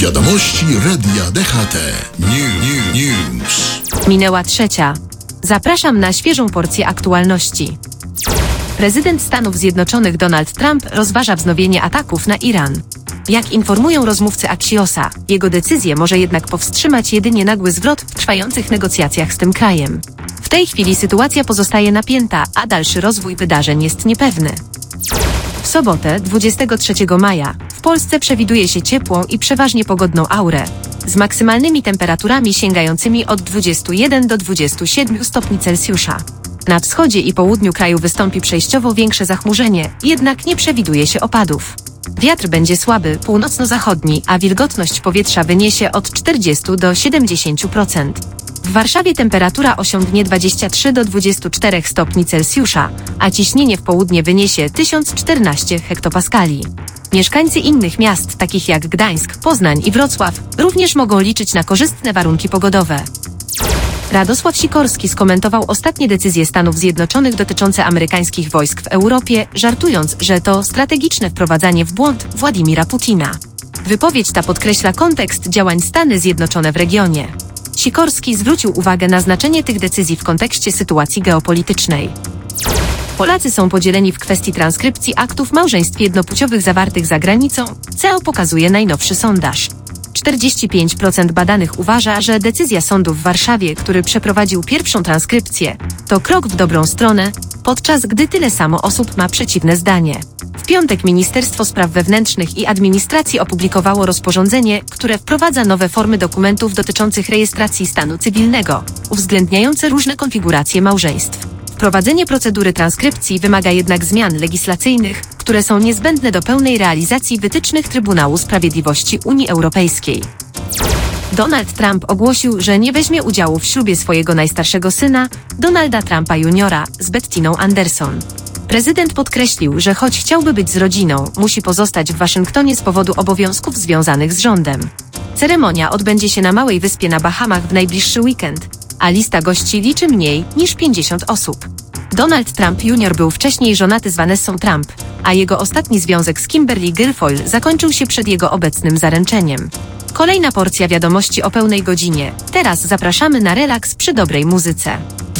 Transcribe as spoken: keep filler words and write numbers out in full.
Wiadomości Radia D H T. New, new, News. Minęła trzecia. Zapraszam na świeżą porcję aktualności. Prezydent Stanów Zjednoczonych Donald Trump rozważa wznowienie ataków na Iran. Jak informują rozmówcy Axiosa, jego decyzję może jednak powstrzymać jedynie nagły zwrot w trwających negocjacjach z tym krajem. W tej chwili sytuacja pozostaje napięta, a dalszy rozwój wydarzeń jest niepewny. W sobotę, dwudziestego trzeciego maja, w Polsce przewiduje się ciepłą i przeważnie pogodną aurę, z maksymalnymi temperaturami sięgającymi od dwudziestu jeden do dwudziestu siedmiu stopni Celsjusza. Na wschodzie i południu kraju wystąpi przejściowo większe zachmurzenie, jednak nie przewiduje się opadów. Wiatr będzie słaby, północno-zachodni, a wilgotność powietrza wyniesie od czterdziestu do siedemdziesięciu procent. W Warszawie temperatura osiągnie dwadzieścia trzy do dwudziestu czterech stopni Celsjusza, a ciśnienie w południe wyniesie tysiąc czternaście hektopaskali. Mieszkańcy innych miast, takich jak Gdańsk, Poznań i Wrocław, również mogą liczyć na korzystne warunki pogodowe. Radosław Sikorski skomentował ostatnie decyzje Stanów Zjednoczonych dotyczące amerykańskich wojsk w Europie, żartując, że to strategiczne wprowadzanie w błąd Władimira Putina. Wypowiedź ta podkreśla kontekst działań Stany Zjednoczone w regionie. Sikorski zwrócił uwagę na znaczenie tych decyzji w kontekście sytuacji geopolitycznej. Polacy są podzieleni w kwestii transkrypcji aktów małżeństw jednopłciowych zawartych za granicą, co pokazuje najnowszy sondaż. czterdzieści pięć procent badanych uważa, że decyzja sądu w Warszawie, który przeprowadził pierwszą transkrypcję, to krok w dobrą stronę, podczas gdy tyle samo osób ma przeciwne zdanie. W piątek Ministerstwo Spraw Wewnętrznych i Administracji opublikowało rozporządzenie, które wprowadza nowe formy dokumentów dotyczących rejestracji stanu cywilnego, uwzględniające różne konfiguracje małżeństw. Wprowadzenie procedury transkrypcji wymaga jednak zmian legislacyjnych, które są niezbędne do pełnej realizacji wytycznych Trybunału Sprawiedliwości Unii Europejskiej. Donald Trump ogłosił, że nie weźmie udziału w ślubie swojego najstarszego syna, Donalda Trumpa juniora, z Bettiną Anderson. Prezydent podkreślił, że choć chciałby być z rodziną, musi pozostać w Waszyngtonie z powodu obowiązków związanych z rządem. Ceremonia odbędzie się na małej wyspie na Bahamach w najbliższy weekend, a lista gości liczy mniej niż pięćdziesiąt osób. Donald Trump junior był wcześniej żonaty z Vanessą Trump, a jego ostatni związek z Kimberly Guilfoyle zakończył się przed jego obecnym zaręczeniem. Kolejna porcja wiadomości o pełnej godzinie. Teraz zapraszamy na relaks przy dobrej muzyce.